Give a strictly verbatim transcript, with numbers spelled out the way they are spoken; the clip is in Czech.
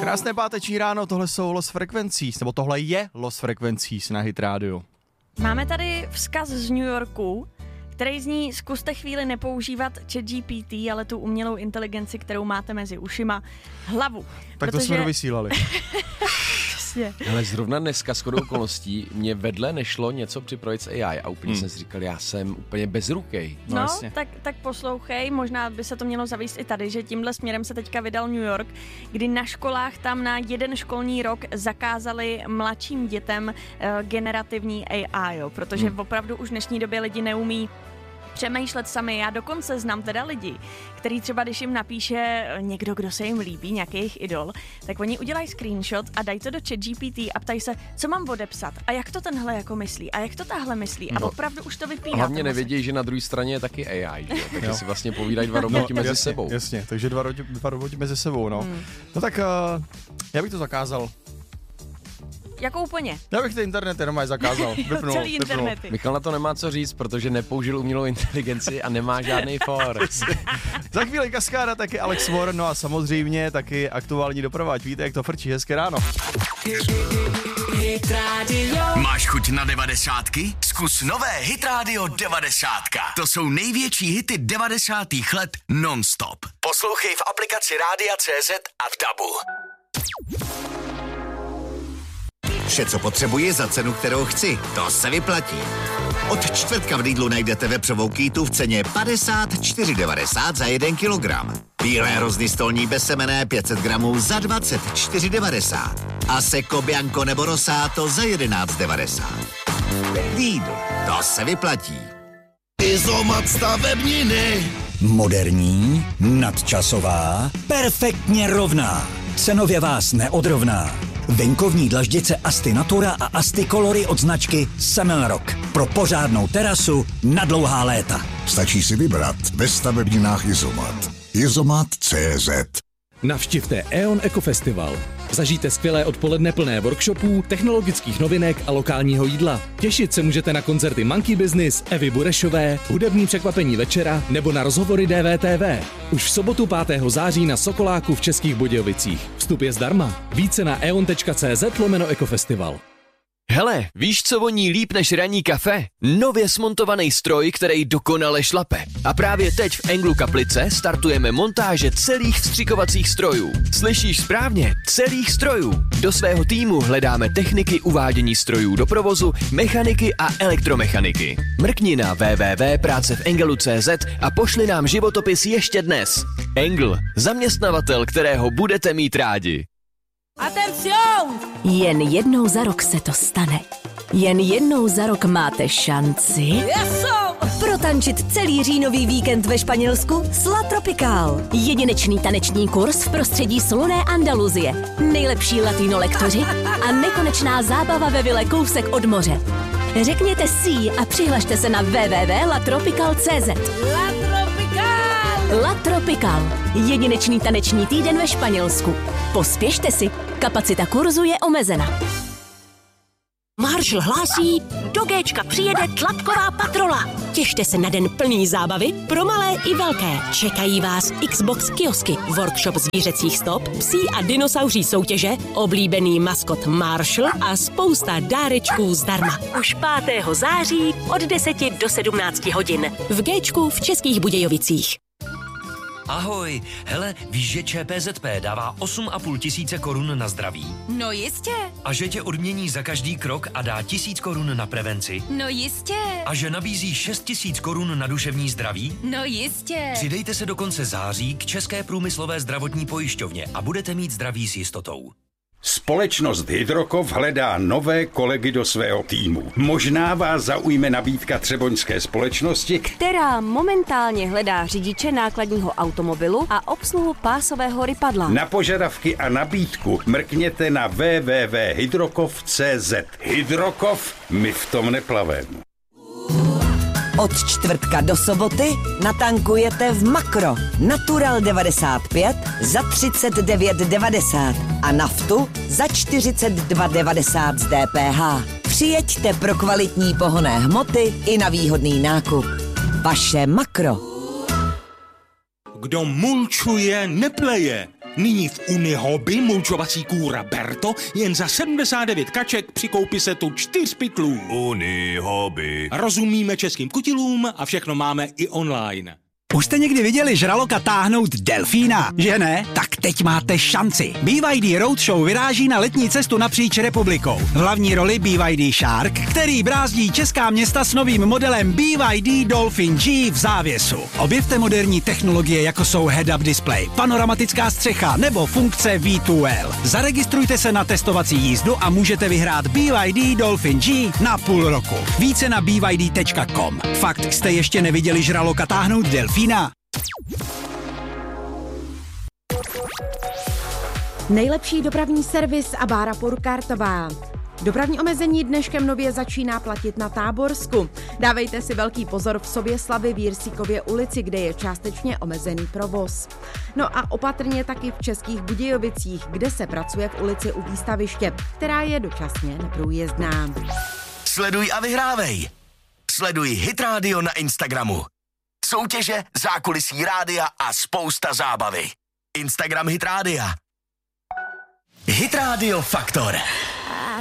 Krásné páteční ráno, tohle jsou Lost Frequencies, nebo tohle je Lost Frequencies na Hit Radio. Máme tady vzkaz z New Yorku, který zní: zkuste chvíli nepoužívat ChatGPT, ale tu umělou inteligenci, kterou máte mezi ušima, hlavu. Tak protože... to jsme dovysílali. Ale zrovna dneska shodou okolností mě vedle nešlo něco připravit s A I a úplně hmm. jsem si říkal, já jsem úplně bezrukej. No, no tak, tak poslouchej, možná by se to mělo zavést i tady, že tímhle směrem se teďka vydal New York, kdy na školách tam na jeden školní rok zakázali mladším dětem uh, generativní A I, jo, protože hmm. opravdu už v dnešní době lidi neumí přemýšlet sami. Já dokonce znám teda lidi, který třeba, když jim napíše někdo, kdo se jim líbí, nějaký jejich idol, tak oni udělají screenshot a dají to do ChatGPT a ptají se, co mám odepsat a jak to tenhle jako myslí a jak to tahle myslí a no. opravdu už to vypíná. Hlavně nevědějí, že na druhé straně je taky A I, že? Takže si vlastně povídají dva roboti no, mezi jasně, sebou. Jasně, takže dva, dva roboti mezi sebou, no. Hmm. No tak uh, já bych to zakázal. Jako úplně? Já bych ty internety normálně zakázal. Vypnul, Celý internety. Michal na to nemá co říct, protože nepoužil umělou inteligenci a nemá žádný for. Za chvíli kaskáda, taky Alex Warren, no a samozřejmě taky aktuální doprava. Víte, jak to frčí, hezké ráno. Hit Radio. Máš chuť na devadesátky? Zkus nové Hit Radio devadesátka. To jsou největší hity devadesátých let non-stop. Poslouchej v aplikaci Rádia C Z a v Dabu. Vše, co potřebuji za cenu, kterou chci. To se vyplatí. Od čtvrtka v Lidlu najdete vepřovou kýtu v ceně padesát čtyři devadesát za jeden kilogram. Bílé hrozny stolní bezsemenné pět set gramů za dvacet čtyři devadesát. A Seko Bianco nebo Rosato za jedenáct devadesát. Lidl, to se vyplatí. Izomat stavebniny. Moderní, nadčasová, perfektně rovná. Cenově vás neodrovná. Venkovní dlaždice Asti Natura a Asti Colory od značky Semelrock. Pro pořádnou terasu na dlouhá léta. Stačí si vybrat ve stavebninách Izomat. Izomat tečka cé zet. Navštivte E O N Eco Festival. Zažijte skvělé odpoledne plné workshopů, technologických novinek a lokálního jídla. Těšit se můžete na koncerty Monkey Business, Evy Burešové, hudební překvapení večera nebo na rozhovory D V T V. Už v sobotu pátého září na Sokoláku v Českých Budějovicích. Vstup je zdarma. Více na eon tečka cé zet lomeno ekofestival. Hele, víš, co voní líp než ranní kafe? Nově smontovaný stroj, který dokonale šlape. A právě teď v Englu Kaplice startujeme montáže celých vstřikovacích strojů. Slyšíš správně, celých strojů. Do svého týmu hledáme techniky uvádění strojů do provozu, mechaniky a elektromechaniky. Mrkni na w w w tečka práce v engelu tečka cé zet a pošli nám životopis ještě dnes. Engl, zaměstnavatel, kterého budete mít rádi. Atención! Jen jednou za rok se to stane. Jen jednou za rok máte šanci Yeso! protančit celý říjnový víkend ve Španělsku s La Tropical. Jedinečný taneční kurz v prostředí slunné Andaluzie, nejlepší latino lektoři a nekonečná zábava ve vile kousek od moře. Řekněte si a přihlašte se na w w w tečka la tropical tečka cé zet. La Tropical! La Tropical. Jedinečný taneční týden ve Španělsku. Pospěšte si, kapacita kurzu je omezena. Marshall hlásí, do Géčka přijede tlapková patrola. Těšte se na den plný zábavy pro malé i velké. Čekají vás Xbox kiosky, workshop zvířecích stop, psí a dinosauří soutěže, oblíbený maskot Marshall a spousta dárečků zdarma. Už pátého září od deseti do sedmnácti hodin. V Géčku v Českých Budějovicích. Ahoj, hele, víš, že Č P Z P dává osm a půl tisíce korun na zdraví? No jistě. A že tě odmění za každý krok a dá tisíc korun na prevenci? No jistě. A že nabízí šest tisíc korun na duševní zdraví? No jistě. Přidejte se do konce září k České průmyslové zdravotní pojišťovně a budete mít zdraví s jistotou. Společnost Hydrokov hledá nové kolegy do svého týmu. Možná vás zaujme nabídka třeboňské společnosti, která momentálně hledá řidiče nákladního automobilu a obsluhu pásového rypadla. Na požadavky a nabídku mrkněte na w w w tečka hydrokov tečka cé zet. Hydrokov, my v tom neplaveme. Od čtvrtka do soboty natankujete v Makro Natural devadesát pět za třicet devět devadesát a naftu za čtyřicet dva devadesát z D P H. Přijeďte pro kvalitní pohonné hmoty i na výhodný nákup. Vaše Makro. Kdo mulčuje, nepleje. Nyní v Unihobby mulčovací kůra Berto jen za sedmdesát devět kaček při koupi setu čtyř pytlů. Unihobby. Rozumíme českým kutilům a všechno máme i online. Už jste někdy viděli žraloka táhnout delfína, že ne? Tak teď máte šanci. B Y D Roadshow vyráží na letní cestu napříč republikou. V hlavní roli B Y D Shark, který brázdí česká města s novým modelem B Y D Dolphin G v závěsu. Objevte moderní technologie, jako jsou head-up display, panoramatická střecha nebo funkce V dva L. Zaregistrujte se na testovací jízdu a můžete vyhrát B Y D Dolphin G na půl roku. Více na b y d tečka com. Fakt jste ještě neviděli žraloka táhnout delfína? Fína. Nejlepší dopravní servis a Bára Purkartová. Dopravní omezení dneškem nově začíná platit na Táborsku. Dávejte si velký pozor v Soběslavi v Jirsíkově ulici, kde je částečně omezený provoz. No a opatrně taky v Českých Budějovicích, kde se pracuje v ulici u Výstaviště, která je dočasně neprůjezdná. Sleduj a vyhrávej. Sleduj Hit Radio na Instagramu. Soutěže, zákulisí rádia a spousta zábavy. Instagram Hit Rádia. Hit Radio Faktor.